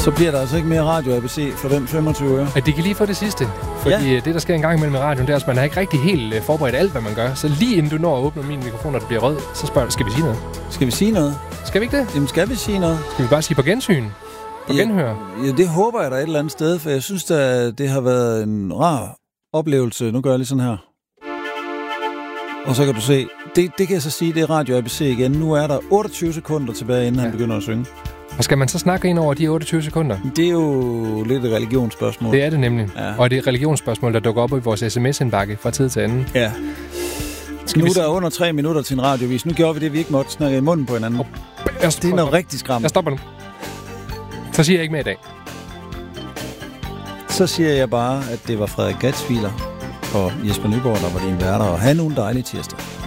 Så bliver der altså ikke mere Radio ABC for den 25 øre. At de kan lige få det sidste. Fordi det, der sker en gang imellem i radioen, det er, at man har ikke rigtig helt forberedt alt, hvad man gør. Så lige inden du når at åbne min mikrofon, og det bliver rød, så spørger du, skal vi sige noget? Skal vi sige noget? Skal vi ikke det? Jamen, skal vi sige noget? Skal vi bare sige på gensyn? På genhør? Ja, det håber jeg da et eller andet sted, for jeg synes, at det har været en rar oplevelse. Nu gør jeg lige sådan her. Og så kan du se, det kan jeg så sige, det er Radio ABC igen. Nu er der 28 sekunder tilbage, inden han begynder at synge. Og skal man så snakke ind over de 28 sekunder? Det er jo lidt et religionsspørgsmål. Det er det nemlig. Ja. Og det er et religionsspørgsmål, der dukker op i vores sms-indbakke fra tid til anden. Ja. Nu er der under 3 minutter til en radiovis. Nu gjorde vi det, vi ikke måtte snakke i munden på hinanden. Det er noget rigtig skræmmende. Jeg stopper nu. Så siger jeg ikke mere i dag. Så siger jeg bare, at det var Frederik Gatzwiler og Jesper Nyborg, der var dine værter. Og have nu en dejlig tirsdag.